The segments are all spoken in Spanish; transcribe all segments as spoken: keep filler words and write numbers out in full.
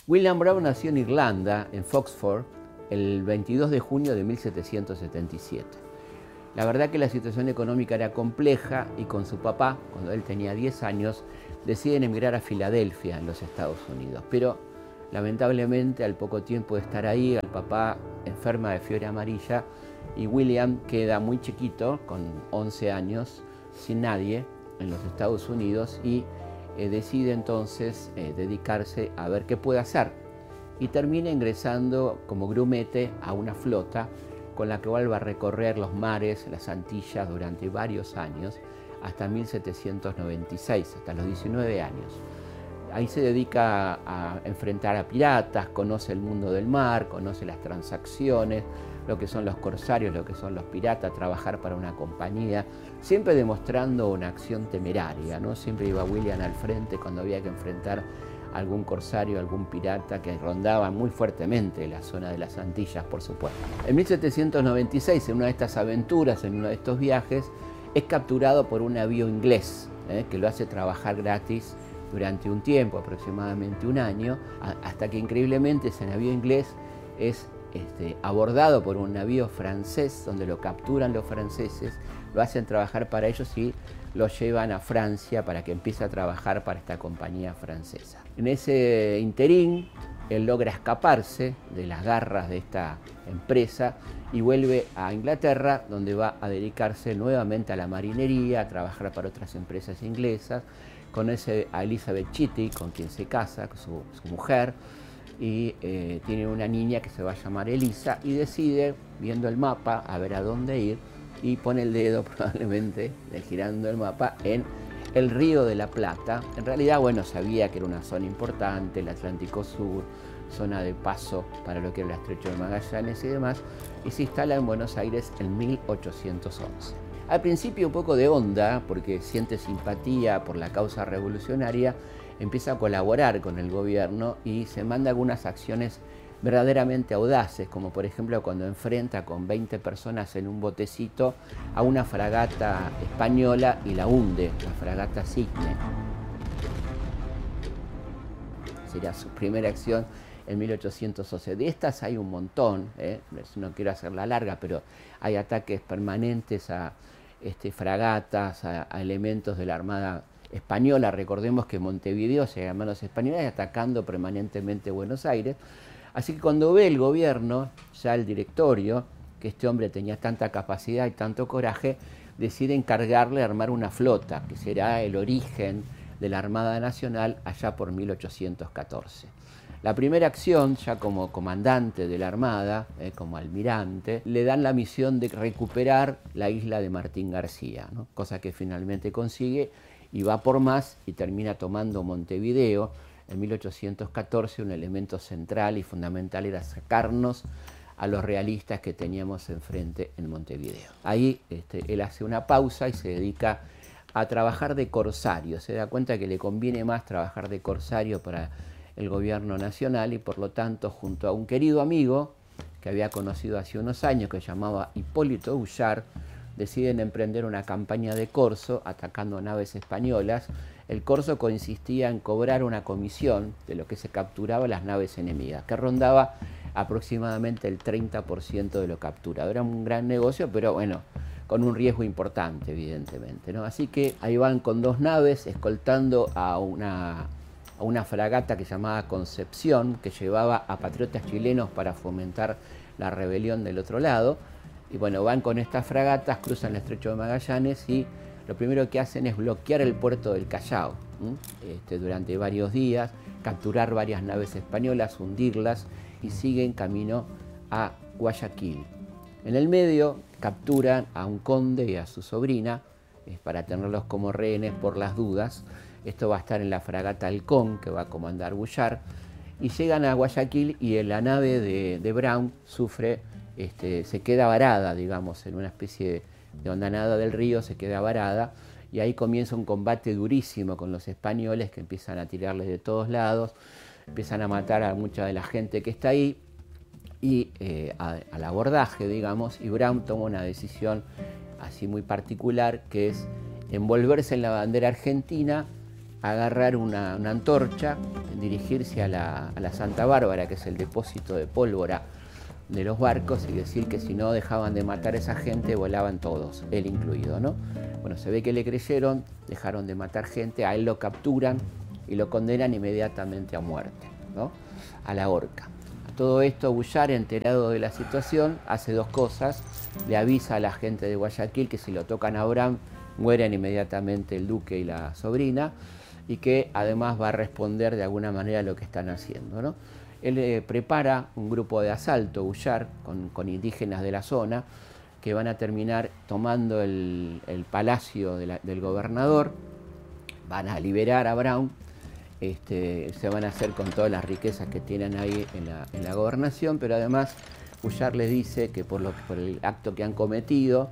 William Brown nació en Irlanda, en Foxford, el veintidós de junio de mil setecientos setenta y siete. La verdad que la situación económica era compleja y con su papá, cuando él tenía diez años, deciden emigrar a Filadelfia, en los Estados Unidos. Pero lamentablemente, al poco tiempo de estar ahí, el papá enferma de fiebre amarilla y William queda muy chiquito, con once años, sin nadie en los Estados Unidos y eh, decide entonces eh, dedicarse a ver qué puede hacer. Y termina ingresando como grumete a una flota con la cual va a recorrer los mares, las Antillas, durante varios años, hasta mil setecientos noventa y seis, hasta los diecinueve años. Ahí se dedica a enfrentar a piratas, conoce el mundo del mar, conoce las transacciones, lo que son los corsarios, lo que son los piratas, trabajar para una compañía, siempre demostrando una acción temeraria, ¿no? Siempre iba William al frente cuando había que enfrentar a algún corsario, algún pirata que rondaba muy fuertemente la zona de las Antillas, por supuesto. En mil setecientos noventa y seis, en una de estas aventuras, en uno de estos viajes, es capturado por un navío inglés, ¿eh? que lo hace trabajar gratis durante un tiempo, aproximadamente un año, hasta que increíblemente ese navío inglés es este, abordado por un navío francés, donde lo capturan los franceses, lo hacen trabajar para ellos y lo llevan a Francia para que empiece a trabajar para esta compañía francesa. En ese interín, él logra escaparse de las garras de esta empresa y vuelve a Inglaterra, donde va a dedicarse nuevamente a la marinería, a trabajar para otras empresas inglesas. Conoce a Elizabeth Chitty, con quien se casa, su, su mujer, y eh, tiene una niña que se va a llamar Elisa, y decide, viendo el mapa, a ver a dónde ir, y pone el dedo probablemente, girando el mapa, en el Río de la Plata. En realidad, bueno, sabía que era una zona importante, el Atlántico Sur, zona de paso para lo que era el Estrecho de Magallanes y demás, y se instala en Buenos Aires en mil ochocientos once. Al principio un poco de onda, porque siente simpatía por la causa revolucionaria, empieza a colaborar con el gobierno y se manda algunas acciones verdaderamente audaces, como por ejemplo cuando enfrenta con veinte personas en un botecito a una fragata española y la hunde, la fragata Cisne. Sería su primera acción en mil ochocientos once. De estas hay un montón, ¿eh? No quiero hacerla larga, pero hay ataques permanentes a este, fragatas, a, a elementos de la Armada Española. Recordemos que Montevideo se llama los españoles, atacando permanentemente Buenos Aires. Así que cuando ve el gobierno, ya el directorio, que este hombre tenía tanta capacidad y tanto coraje, decide encargarle a armar una flota, que será el origen de la Armada Nacional allá por mil ochocientos catorce. La primera acción, ya como comandante de la Armada, eh, como almirante, le dan la misión de recuperar la isla de Martín García, ¿no? Cosa que finalmente consigue y va por más y termina tomando Montevideo. En mil ochocientos catorce un elemento central y fundamental era sacarnos a los realistas que teníamos enfrente en Montevideo. Ahí este, él hace una pausa y se dedica a trabajar de corsario. Se da cuenta que le conviene más trabajar de corsario para el gobierno nacional y por lo tanto, junto a un querido amigo que había conocido hace unos años, que se llamaba Hipólito Ullart, deciden emprender una campaña de corso atacando naves españolas. El corso consistía en cobrar una comisión de lo que se capturaba las naves enemigas, que rondaba aproximadamente el treinta por ciento de lo capturado. Era un gran negocio, pero bueno, con un riesgo importante, evidentemente, ¿no? Así que ahí van con dos naves escoltando a una, a una fragata que se llamaba Concepción, que llevaba a patriotas chilenos para fomentar la rebelión del otro lado. Y bueno, van con estas fragatas, cruzan el Estrecho de Magallanes y lo primero que hacen es bloquear el puerto del Callao este, durante varios días, capturar varias naves españolas, hundirlas y siguen camino a Guayaquil. En el medio capturan a un conde y a su sobrina eh, para tenerlos como rehenes por las dudas. Esto va a estar en la fragata Halcón, que va a comandar Ullart, y llegan a Guayaquil y en la nave de, de Brown sufre, este, se queda varada, digamos, en una especie de de hondanada del río, se queda varada y ahí comienza un combate durísimo con los españoles que empiezan a tirarles de todos lados, empiezan a matar a mucha de la gente que está ahí y eh, a, al abordaje, digamos, y Brown toma una decisión así muy particular, que es envolverse en la bandera argentina, agarrar una, una antorcha, dirigirse a la, a la Santa Bárbara, que es el depósito de pólvora de los barcos, y decir que si no dejaban de matar a esa gente, volaban todos, él incluido, ¿no? Bueno, se ve que le creyeron, dejaron de matar gente, a él lo capturan y lo condenan inmediatamente a muerte, ¿no? A la horca. A todo esto, Bullard, enterado de la situación, hace dos cosas. Le avisa a la gente de Guayaquil que si lo tocan a Brown, mueren inmediatamente el duque y la sobrina, y que además va a responder de alguna manera a lo que están haciendo, ¿no? Él eh, prepara un grupo de asalto, Bullard, con, con indígenas de la zona, que van a terminar tomando el, el palacio de la, del gobernador, van a liberar a Brown, este, se van a hacer con todas las riquezas que tienen ahí en la, en la gobernación, pero además Bullard les dice que por, lo, por el acto que han cometido,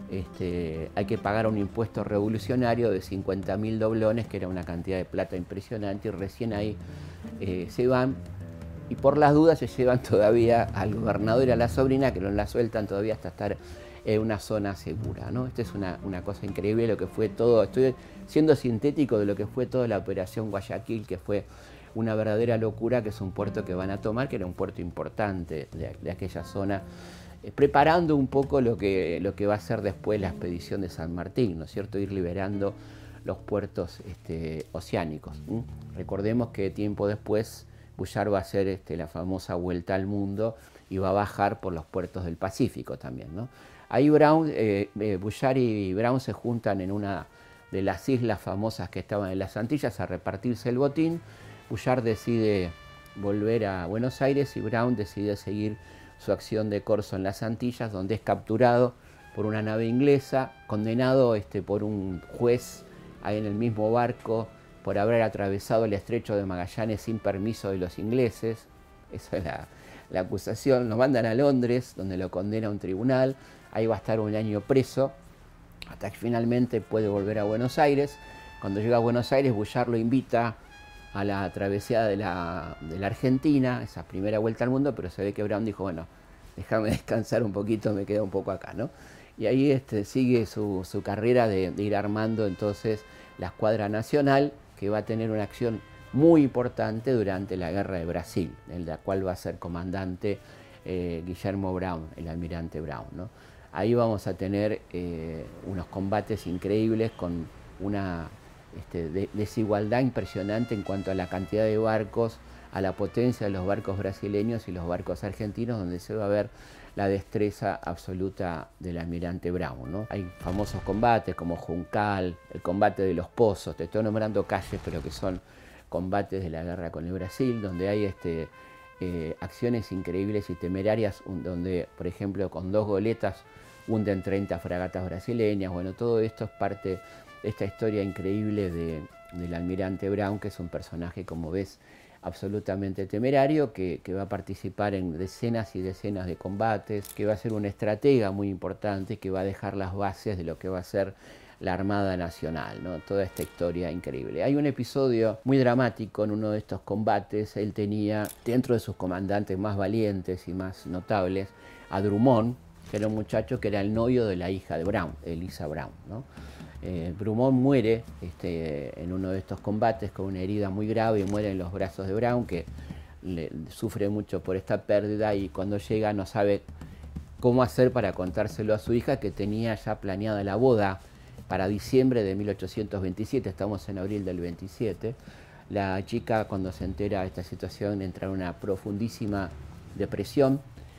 Este, hay que pagar un impuesto revolucionario de cincuenta mil doblones, que era una cantidad de plata impresionante, y recién ahí eh, se van, y por las dudas se llevan todavía al gobernador y a la sobrina, que no la sueltan todavía hasta estar en una zona segura, ¿no? Esta es una, una cosa increíble, lo que fue todo, estoy siendo sintético de lo que fue toda la operación Guayaquil, que fue una verdadera locura, que es un puerto que van a tomar, que era un puerto importante de, de aquella zona, preparando un poco lo que, lo que va a ser después la expedición de San Martín, ¿no es cierto? Ir liberando los puertos este, oceánicos. ¿Mm? Recordemos que tiempo después Bullard va a hacer este, la famosa vuelta al mundo y va a bajar por los puertos del Pacífico también, ¿no? Ahí Brown, eh, eh, Bullard y Brown se juntan en una de las islas famosas que estaban en las Antillas a repartirse el botín. Bullard decide volver a Buenos Aires y Brown decide seguir su acción de corso en las Antillas, donde es capturado por una nave inglesa, condenado este, por un juez ahí en el mismo barco por haber atravesado el estrecho de Magallanes sin permiso de los ingleses. Esa es la, la acusación. Lo mandan a Londres, donde lo condena un tribunal. Ahí va a estar un año preso, hasta que finalmente puede volver a Buenos Aires. Cuando llega a Buenos Aires, Bullard lo invita a la travesía de la, de la Argentina, esa primera vuelta al mundo, pero se ve que Brown dijo, bueno, déjame descansar un poquito, me quedo un poco acá, ¿no? Y ahí este, sigue su, su carrera de, de ir armando entonces la escuadra nacional, que va a tener una acción muy importante durante la Guerra de Brasil, en la cual va a ser comandante eh, Guillermo Brown, el almirante Brown, ¿no? Ahí vamos a tener eh, unos combates increíbles con una Este, de, desigualdad impresionante en cuanto a la cantidad de barcos, a la potencia de los barcos brasileños y los barcos argentinos, donde se va a ver la destreza absoluta del almirante Brown, ¿no? Hay famosos combates como Juncal, el combate de los Pozos, te estoy nombrando calles, pero que son combates de la guerra con el Brasil, donde hay este, eh, acciones increíbles y temerarias, donde, por ejemplo, con dos goletas hunden treinta fragatas brasileñas. Bueno, todo esto es parte esta historia increíble de, del almirante Brown, que es un personaje, como ves, absolutamente temerario, que, que va a participar en decenas y decenas de combates, que va a ser un estratega muy importante, que va a dejar las bases de lo que va a ser la Armada Nacional, ¿no? Toda esta historia increíble. Hay un episodio muy dramático en uno de estos combates. Él tenía, dentro de sus comandantes más valientes y más notables, a Drummond, que era un muchacho que era el novio de la hija de Brown, Elisa Brown, ¿no? Eh, Drummond muere este, en uno de estos combates con una herida muy grave y muere en los brazos de Brown, que le, sufre mucho por esta pérdida, y cuando llega no sabe cómo hacer para contárselo a su hija, que tenía ya planeada la boda para diciembre de mil ochocientos veintisiete, estamos en abril del veintisiete. La chica, cuando se entera de esta situación, entra en una profundísima depresión,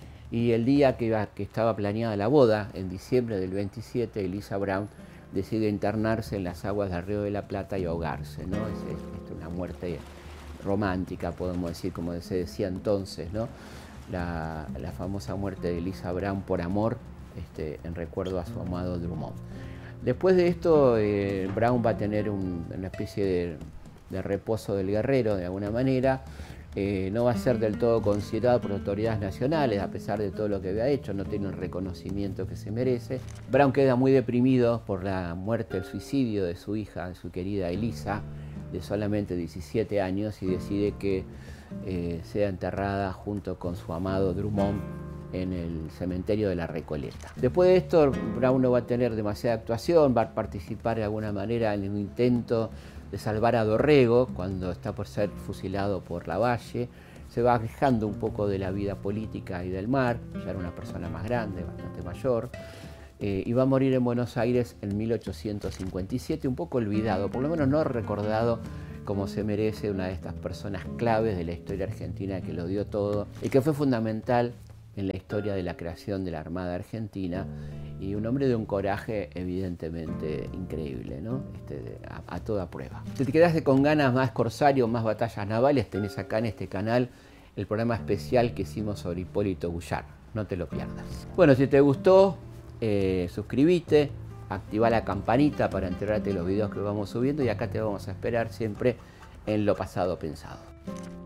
y el día que, iba, que estaba planeada la boda, en diciembre del veintisiete, Elisa Brown decide internarse en las aguas del Río de la Plata y ahogarse, ¿no? Es, es, es una muerte romántica, podemos decir, como se decía entonces, ¿no? La, la famosa muerte de Elisa Brown por amor, este, en recuerdo a su amado Drummond. Después de esto, eh, Brown va a tener un, una especie de, de reposo del guerrero, de alguna manera. Eh, no va a ser del todo considerado por autoridades nacionales, a pesar de todo lo que había hecho, no tiene el reconocimiento que se merece. Brown queda muy deprimido por la muerte, el suicidio de su hija, de su querida Elisa, de solamente diecisiete años, y decide que eh, sea enterrada junto con su amado Drummond en el cementerio de la Recoleta. Después de esto, Brown no va a tener demasiada actuación, va a participar de alguna manera en un intento de salvar a Dorrego cuando está por ser fusilado por Lavalle. Se va alejando un poco de la vida política y del mar, ya era una persona más grande, bastante mayor, eh, y va a morir en Buenos Aires en mil ochocientos cincuenta y siete, un poco olvidado, por lo menos no recordado como se merece, una de estas personas claves de la historia argentina que lo dio todo y que fue fundamental en la historia de la creación de la Armada Argentina, y un hombre de un coraje evidentemente increíble, ¿no? Este, a, a toda prueba. Si te quedaste con ganas más corsario, más batallas navales, tenés acá en este canal el programa especial que hicimos sobre Hipólito Guyar. No te lo pierdas. Bueno, si te gustó, eh, suscríbete, activa la campanita para enterarte de los videos que vamos subiendo, y acá te vamos a esperar siempre en Lo Pasado Pensado.